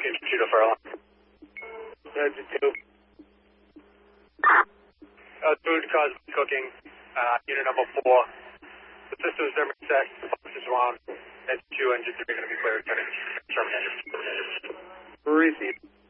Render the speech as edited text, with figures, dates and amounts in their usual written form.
cooking to Cheetah Furlong. Engine 2. Food cause cooking, unit number 4. The system is thermally set, the box is on. Engine 2, engine 3 are going to be cleared. Turning engine. Receive.